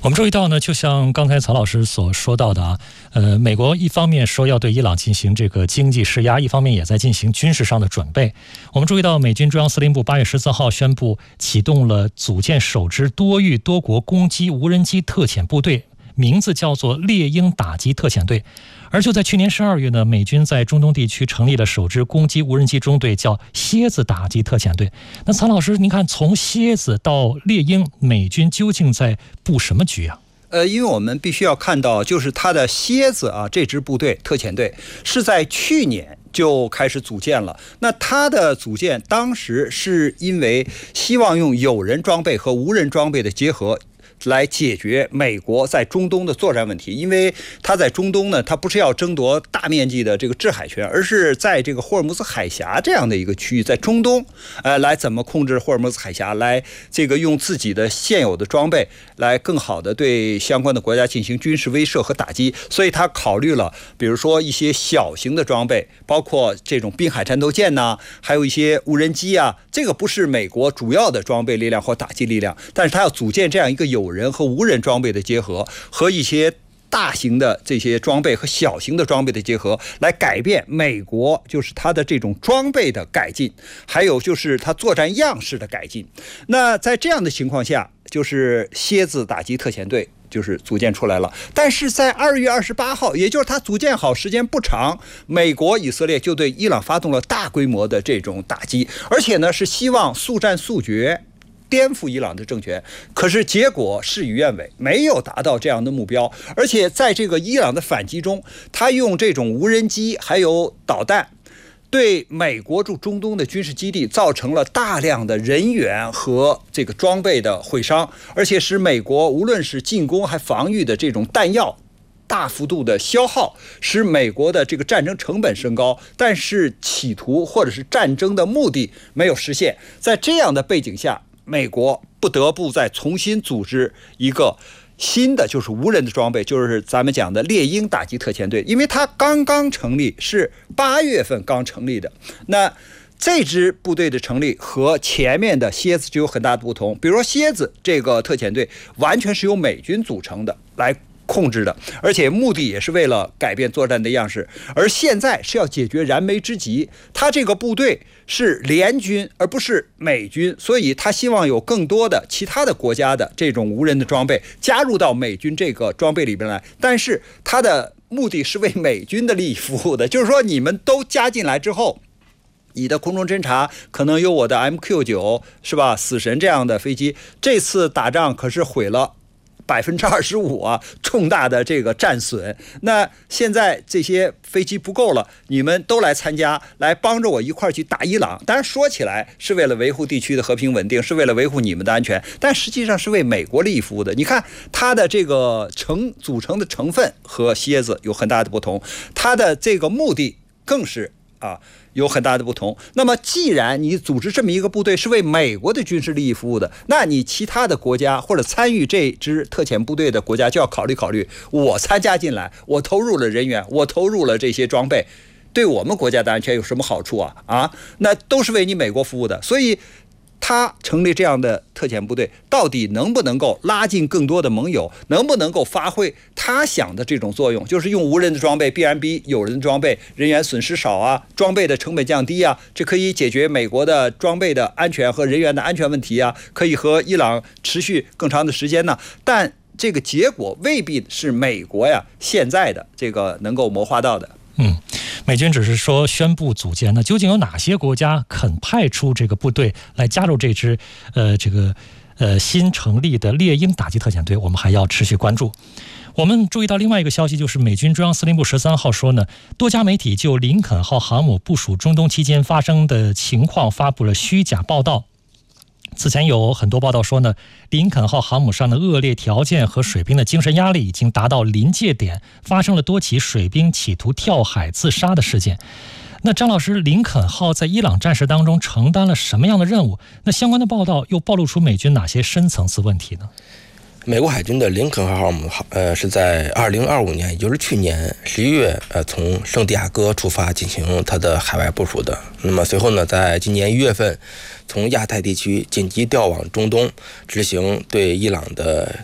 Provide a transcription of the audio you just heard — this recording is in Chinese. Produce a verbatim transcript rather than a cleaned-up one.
我们注意到呢，就像刚才曹老师所说到的啊，呃，美国一方面说要对伊朗进行这个经济施压，一方面也在进行军事上的准备。我们注意到，美军中央司令部八月十四号宣布启动了组建首支多域多国攻击无人机特遣部队，名字叫做猎鹰打击特遣队。而就在去年十二月呢，美军在中东地区成立了首支攻击无人机中队，叫蝎子打击特遣队。那曹老师，您看从蝎子到猎鹰，美军究竟在布什么局啊？ 呃，因为我们必须要看到，就是它的蝎子啊，这支部队特遣队是在去年就开始组建了。那它的组建当时是因为希望用有人装备和无人装备的结合，来解决美国在中东的作战问题。因为它在中东呢，它不是要争夺大面积的这个制海权，而是在这个霍尔木兹海峡这样的一个区域，在中东呃，来怎么控制霍尔木兹海峡，来这个用自己的现有的装备来更好的对相关的国家进行军事威慑和打击。所以他考虑了比如说一些小型的装备，包括这种滨海战斗舰呐，还有一些无人机啊，这个不是美国主要的装备力量或打击力量，但是他要组建这样一个有人和无人装备的结合，和一些大型的这些装备和小型的装备的结合，来改变美国就是它的这种装备的改进，还有就是它作战样式的改进。那在这样的情况下，就是蝎子打击特遣队就是组建出来了。但是在二月二十八号，也就是它组建好时间不长，美国以色列就对伊朗发动了大规模的这种打击，而且呢是希望速战速决，颠覆伊朗的政权。可是结果事与愿违，没有达到这样的目标。而且在这个伊朗的反击中，他用这种无人机还有导弹对美国驻中东的军事基地造成了大量的人员和这个装备的毁伤，而且使美国无论是进攻还防御的这种弹药大幅度的消耗，使美国的这个战争成本升高，但是企图或者是战争的目的没有实现。在这样的背景下，美国不得不再重新组织一个新的就是无人的装备，就是咱们讲的猎鹰打击特遣队，因为它刚刚成立，是八月份刚成立的。那这支部队的成立和前面的蝎子就有很大的不同。比如说蝎子这个特遣队完全是由美军组成的来控制的，而且目的也是为了改变作战的样式。而现在是要解决燃眉之急，他这个部队是联军而不是美军，所以他希望有更多的其他的国家的这种无人的装备加入到美军这个装备里边来，但是他的目的是为美军的利益服务的，就是说你们都加进来之后，你的空中侦察可能有我的 M Q 九 是吧，死神这样的飞机，这次打仗可是毁了百分之二十五啊，重大的这个战损。那现在这些飞机不够了，你们都来参加，来帮着我一块去打伊朗。当然说起来是为了维护地区的和平稳定，是为了维护你们的安全，但实际上是为美国利益服务的。你看它的这个成组成的成分和蝎子有很大的不同，它的这个目的更是啊有很大的不同。那么既然你组织这么一个部队是为美国的军事利益服务的，那你其他的国家或者参与这支特遣部队的国家就要考虑考虑，我参加进来，我投入了人员，我投入了这些装备，对我们国家的安全有什么好处啊？啊，那都是为你美国服务的。所以他成立这样的特遣部队，到底能不能够拉近更多的盟友，能不能够发挥他想的这种作用，就是用无人的装备必然比有人的装备人员损失少啊，装备的成本降低啊，这可以解决美国的装备的安全和人员的安全问题啊，可以和伊朗持续更长的时间呢。但这个结果未必是美国呀现在的这个能够谋划到的。 嗯，美军只是说宣布组建，那究竟有哪些国家肯派出这个部队来加入这支呃这个呃新成立的猎鹰打击特遣队，我们还要持续关注。我们注意到另外一个消息，就是美军中央司令部十三号说呢，多家媒体就林肯号航母部署中东期间发生的情况发布了虚假报道。此前有很多报道说呢，林肯号航母上的恶劣条件和水兵的精神压力已经达到临界点，发生了多起水兵企图跳海自杀的事件。那张老师，林肯号在伊朗战事当中承担了什么样的任务？那相关的报道又暴露出美军哪些深层次问题呢？ 美国海军的林肯号航母，呃，是在二零二五年，也就是去年十一月，呃，从圣地亚哥出发进行它的海外部署的。那么随后呢，在今年一月份，从亚太地区紧急调往中东，执行对伊朗的